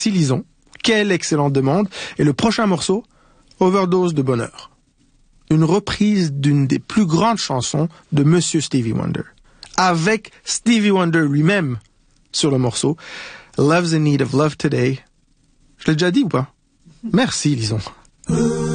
Lison. Quelle excellente demande. Et le prochain morceau, Overdose de bonheur. Une reprise d'une des plus grandes chansons de Monsieur Stevie Wonder. Avec Stevie Wonder lui-même sur le morceau. Love's in need of love today. Je l'ai déjà dit ou pas? Merci, Lison.